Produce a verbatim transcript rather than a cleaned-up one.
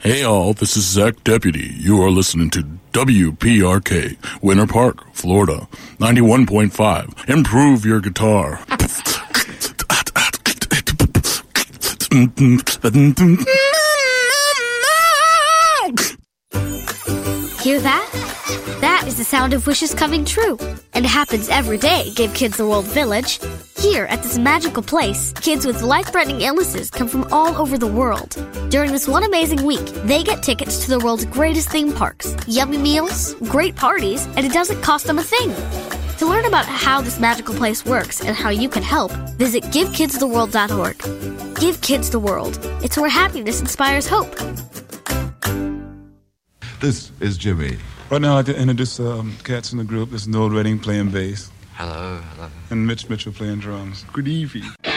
Hey all, this is Zach Deputy. You are listening to W P R K, Winter Park, Florida, ninety-one point five. Improve your guitar. Hear that? That is the sound of wishes coming true. And it happens every day at Give Kids the World Village. Here, at this magical place, kids with life-threatening illnesses come from all over the world. During this one amazing week, they get tickets to the world's greatest theme parks, yummy meals, great parties, and it doesn't cost them a thing. To learn about how this magical place works and how you can help, visit give kids the world dot org. Give Kids the World. It's where happiness inspires hope. This is Jimmy. Right now, I'd like to introduce um, cats in the group. This is Noel Redding playing bass. Hello, hello. And Mitch Mitchell playing drums. Good evening.